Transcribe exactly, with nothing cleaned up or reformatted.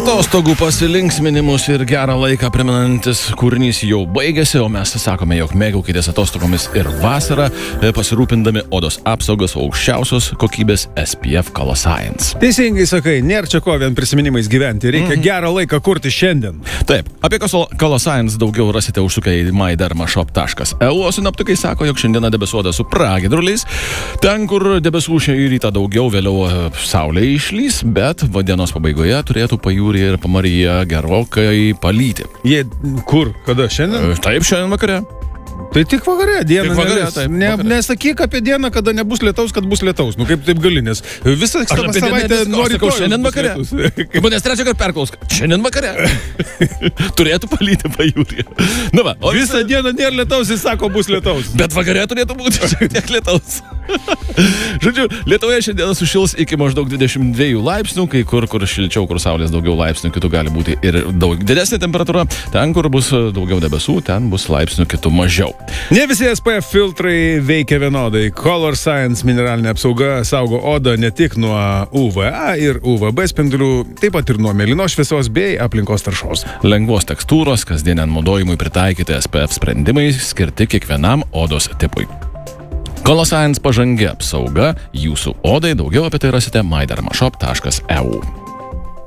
Atostogų pasilinksminimus ir gerą laiką primenantis kūrinys jau baigėsi, o mes sakome, jog mėgaukitės atostogomis ir vasarą, pasirūpindami odos apsaugos aukščiausios kokybės S P F Color Science. Teisingai sakai, nėra čia ko vien prisiminimais gyventi, reikia mm-hmm. gerą laiką kurti šiandien. Taip, apie Color Science daugiau rasite užsukę į my derma shop taškas e u, o sinoptikai sako, jog šiandieną debesuota su pragiedruliais. Ten, kur debesų šį rytą daugiau, vėliau saulė išlys, bet dienos pabaigoje turėtų pajūrį ir pamaryje gerokai palyti. Jie kur? Kada? Šiandien? Taip, šiandien vakare. Tai tik vakare, dieną. Tik vakare, taip, ne, vakare. Nesakyk apie dieną, kada nebus lietaus, kad bus lietaus. Nu kaip taip gali, nes visą savaitę nori ko šiandien vakare. Manęs trečią kartą perklausk. Šiandien vakare. Turėtų palyti pajūrį. Nu va, o visą visa... dieną nėra lietaus, jis sako, bus lietaus. Bet vakare turėtų būti šiek tiek lietaus. Žodžiu, Lietuvoje šiandien sušils iki maždaug dvidešimt dviejų laipsnių, kai kur, kur šilčiau, kur saulės daugiau laipsnių, kitų gali būti ir daug didesnė temperatūra. Ten, kur bus daugiau debesų, ten bus laipsnių, kitų mažiau. Ne visi S P F filtrai veikia vienodai. Color Science mineralinė apsauga saugo odą ne tik nuo U V A ir U V B spindulių, taip pat ir nuo mėlynos šviesos bei aplinkos taršos. Lengvos tekstūros, kasdieniam naudojimui pritaikyti S P F sprendimai skirti kiekvienam odos tipui. Color Science pažangi apsauga jūsų odai, daugiau apie tai rasite my derma shop taškas e u.